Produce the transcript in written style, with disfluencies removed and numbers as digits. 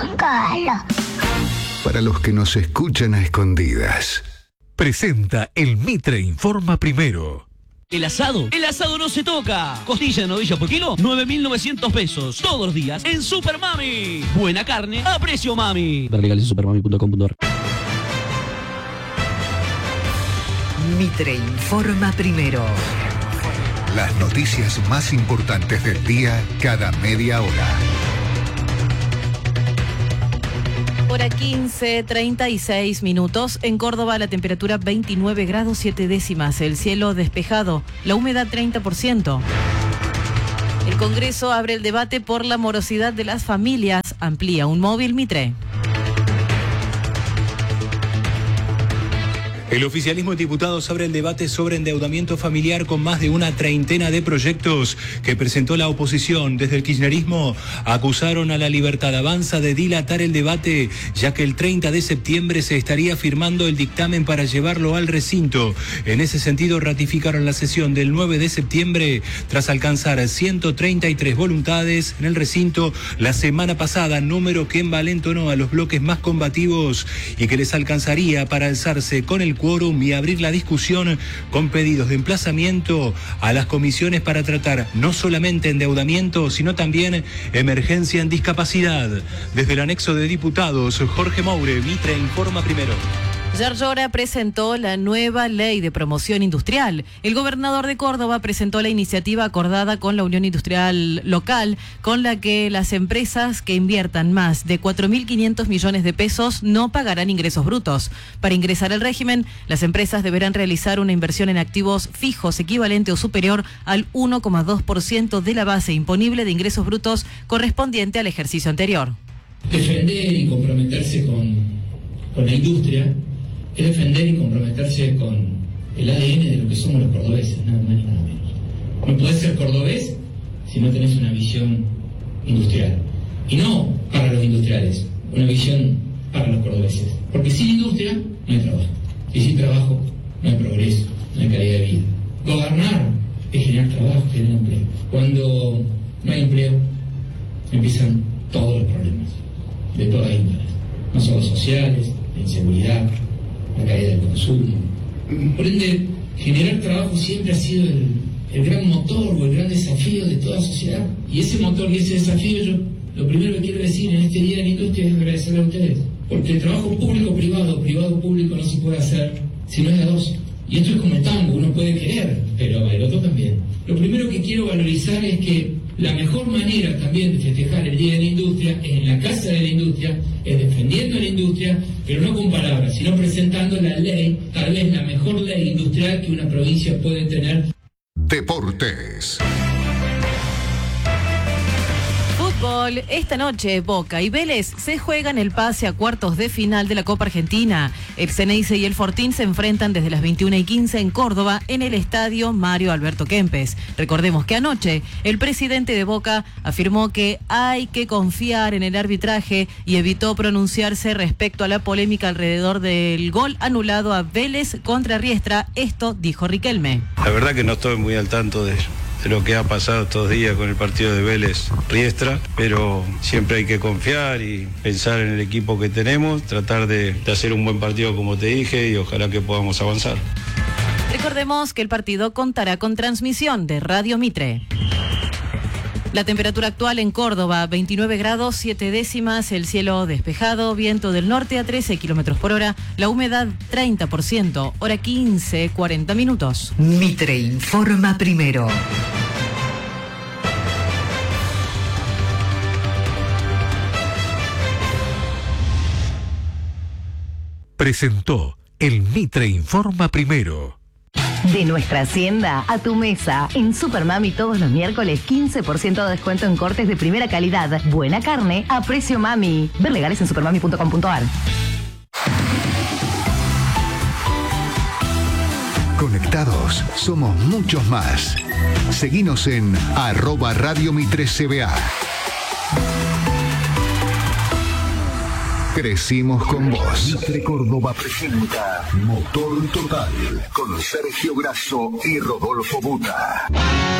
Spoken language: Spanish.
Cala. Para los que nos escuchan a escondidas. Presenta el Mitre Informa Primero. ¿El asado? El asado no se toca. Costilla de novilla por kilo, 9.900 pesos. Todos los días en Super Mami. Buena carne a precio mami. Ver legales en supermami.com.ar. Mitre Informa Primero. Las noticias más importantes del día cada media hora. Hora 15, 36 minutos. En Córdoba la temperatura 29 grados 7 décimas. El cielo despejado. La humedad 30%. El Congreso abre el debate por la morosidad de las familias. Amplía un móvil Mitre. El oficialismo de diputados abre el debate sobre endeudamiento familiar con más de una treintena de proyectos que presentó la oposición. Desde el kirchnerismo acusaron a la Libertad Avanza de dilatar el debate, ya que el 30 de septiembre se estaría firmando el dictamen para llevarlo al recinto. En ese sentido, ratificaron la sesión del 9 de septiembre tras alcanzar 133 voluntades en el recinto la semana pasada, número que envalentonó a los bloques más combativos y que les alcanzaría para alzarse con el quórum y abrir la discusión con pedidos de emplazamiento a las comisiones para tratar no solamente endeudamiento, sino también emergencia en discapacidad. Desde el anexo de diputados, Jorge Moure, Mitre Informa Primero. Yarlora presentó la nueva ley de promoción industrial. El gobernador de Córdoba presentó la iniciativa acordada con la Unión Industrial Local, con la que las empresas que inviertan más de 4.500 millones de pesos no pagarán ingresos brutos. Para ingresar al régimen, las empresas deberán realizar una inversión en activos fijos equivalente o superior al 1,2% de la base imponible de ingresos brutos correspondiente al ejercicio anterior. Defender y comprometerse con la industria es defender y comprometerse con el ADN de lo que somos los cordobeses, nada más y nada menos. No podés ser cordobés si no tenés una visión industrial. Y no para los industriales, una visión para los cordobeses. Porque sin industria no hay trabajo. Y sin trabajo no hay progreso, no hay calidad de vida. Gobernar es generar trabajo, generar empleo. Cuando no hay empleo, empiezan todos los problemas, de todas índoles. No solo sociales, de inseguridad, la caída del consumo. Por ende, generar trabajo siempre ha sido el gran motor o el gran desafío de toda sociedad. Y ese motor y ese desafío, yo lo primero que quiero decir en este Día de la Industria es agradecerle a ustedes. Porque el trabajo público-privado, privado-público no se puede hacer si no es a dos. Y esto es como el tango, uno puede querer, pero el otro también. Lo primero que quiero valorizar es que la mejor manera también de festejar el Día de la Industria es en la Casa de la Industria, es defendiendo la industria, pero no con palabras, sino presentando la ley, tal vez la mejor ley industrial que una provincia puede tener. Deportes. Fútbol, esta noche Boca y Vélez se juegan el pase a cuartos de final de la Copa Argentina. El Ceneice y el Fortín se enfrentan desde las 21:15 en Córdoba en el estadio Mario Alberto Kempes. Recordemos que anoche el presidente de Boca afirmó que hay que confiar en el arbitraje y evitó pronunciarse respecto a la polémica alrededor del gol anulado a Vélez contra Riestra. Esto dijo Riquelme. La verdad que no estoy muy al tanto de lo que ha pasado estos días con el partido de Vélez Riestra, pero siempre hay que confiar y pensar en el equipo que tenemos, tratar de hacer un buen partido como te dije y ojalá que podamos avanzar. Recordemos que el partido contará con transmisión de Radio Mitre. La temperatura actual en Córdoba, 29 grados 7 décimas, el cielo despejado, viento del norte a 13 kilómetros por hora, la humedad 30%, hora 15, 40 minutos. Mitre Informa Primero. Presentó el Mitre Informa Primero. De nuestra hacienda a tu mesa. En Supermami todos los miércoles 15% de descuento en cortes de primera calidad. Buena carne a precio mami. Ver legales en supermami.com.ar. Conectados somos muchos más. Seguinos en @RadioMitreCBA. Crecimos con vos. Mitre Córdoba presenta Motor Total con Sergio Grasso y Rodolfo Buta.